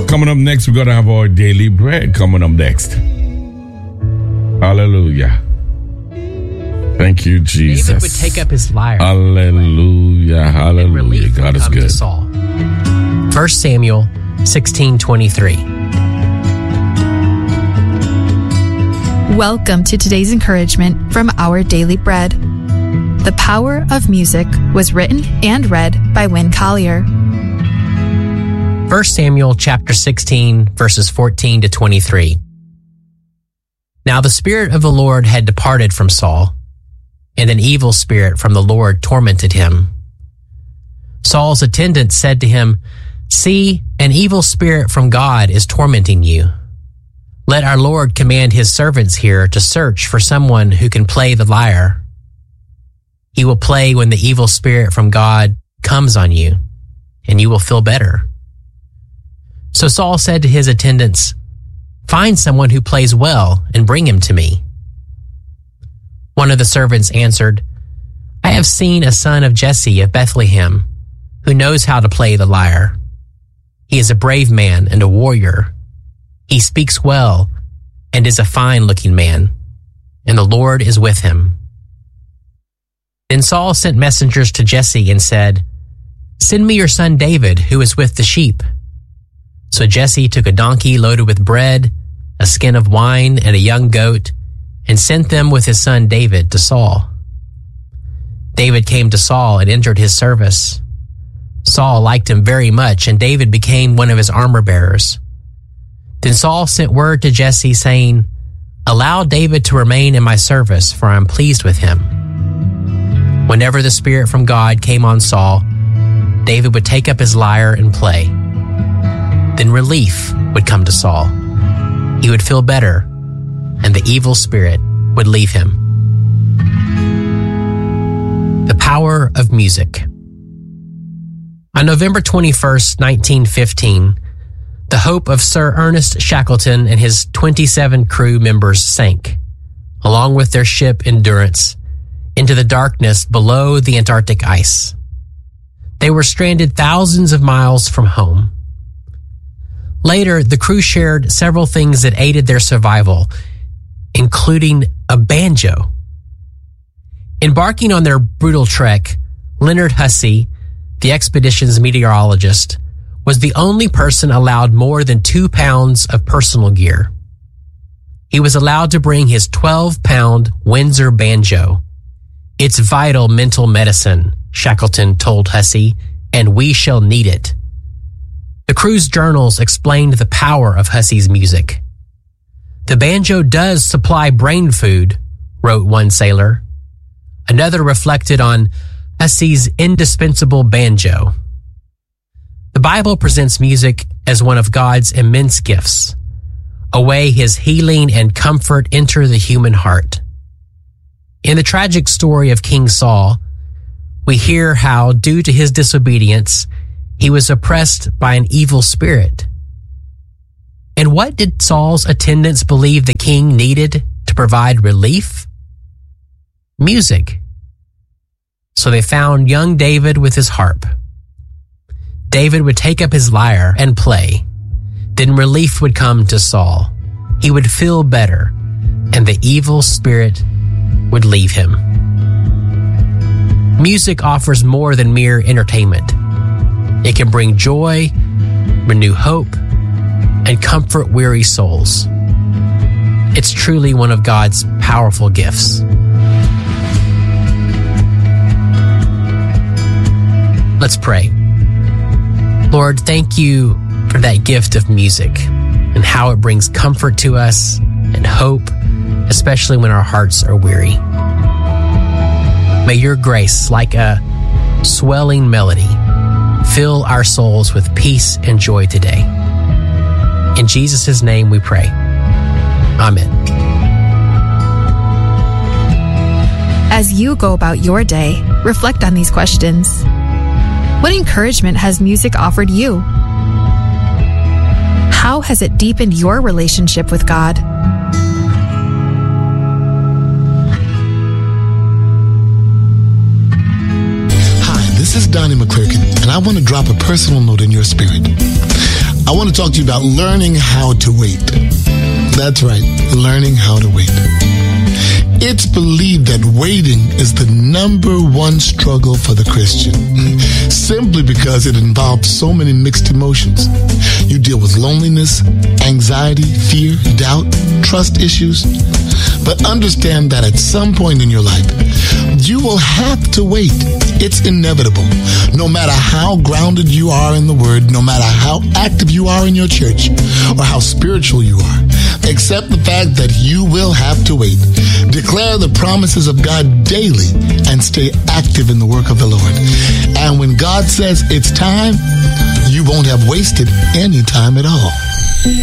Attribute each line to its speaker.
Speaker 1: Coming up next, we're going to have our daily bread coming up next. Hallelujah. Thank you, Jesus.
Speaker 2: David would take up his lyre.
Speaker 1: Hallelujah. Hallelujah. God is good.
Speaker 2: Saul. 1 Samuel 16:23.
Speaker 3: Welcome to today's encouragement from Our Daily Bread. The Power of Music was written and read by Wynn Collier.
Speaker 2: 1 Samuel chapter 16, verses 14 to 23. Now the Spirit of the Lord had departed from Saul, and an evil spirit from the Lord tormented him. Saul's attendants said to him, "See, an evil spirit from God is tormenting you. Let our Lord command his servants here to search for someone who can play the lyre. He will play when the evil spirit from God comes on you, and you will feel better." So Saul said to his attendants, "Find someone who plays well and bring him to me." One of the servants answered, "I have seen a son of Jesse of Bethlehem who knows how to play the lyre. He is a brave man and a warrior. He speaks well and is a fine-looking man, and the Lord is with him." Then Saul sent messengers to Jesse and said, "Send me your son David, who is with the sheep." So Jesse took a donkey loaded with bread, a skin of wine, and a young goat, and sent them with his son David to Saul. David came to Saul and entered his service. Saul liked him very much, and David became one of his armor-bearers. Then Saul sent word to Jesse, saying, "Allow David to remain in my service, for I am pleased with him." Whenever the Spirit from God came on Saul, David would take up his lyre and play. Then relief would come to Saul. He would feel better, and the evil spirit would leave him. The power of music. On November 21st, 1915, the Hope of Sir Ernest Shackleton and his 27 crew members sank, along with their ship Endurance, into the darkness below the Antarctic ice. They were stranded thousands of miles from home. Later, the crew shared several things that aided their survival, including a banjo. Embarking on their brutal trek, Leonard Hussey, the expedition's meteorologist, was the only person allowed more than 2 pounds of personal gear. He was allowed to bring his 12-pound Windsor banjo. "It's vital mental medicine," Shackleton told Hussey, "and we shall need it." The crew's journals explained the power of Hussey's music. "The banjo does supply brain food," wrote one sailor. Another reflected on Hussey's indispensable banjo. The Bible presents music as one of God's immense gifts, a way his healing and comfort enter the human heart. In the tragic story of King Saul, we hear how, due to his disobedience, he was oppressed by an evil spirit. And what did Saul's attendants believe the king needed to provide relief? Music. So they found young David with his harp. David would take up his lyre and play. Then relief would come to Saul. He would feel better, and the evil spirit would leave him. Music offers more than mere entertainment. It can bring joy, renew hope, and comfort weary souls. It's truly one of God's powerful gifts. Let's pray. Lord, thank you for that gift of music and how it brings comfort to us and hope, especially when our hearts are weary. May your grace, like a swelling melody, fill our souls with peace and joy today. In Jesus' name we pray. Amen.
Speaker 3: As you go about your day, reflect on these questions. What encouragement has music offered you? How has it deepened your relationship with God?
Speaker 4: Hi, this is Donnie McClurkin, and I want to drop a personal note in your spirit. I want to talk to you about learning how to wait. That's right, learning how to wait. It's believed that waiting is the number one struggle for the Christian, simply because it involves so many mixed emotions. You deal with loneliness, anxiety, fear, doubt, trust issues. But understand that at some point in your life, you will have to wait. It's inevitable. No matter how grounded you are in the Word, no matter how active you are in your church, or how spiritual you are, accept the fact that you will have to wait. Declare the promises of God daily and stay active in the work of the Lord. And when God says it's time, you won't have wasted any time at all.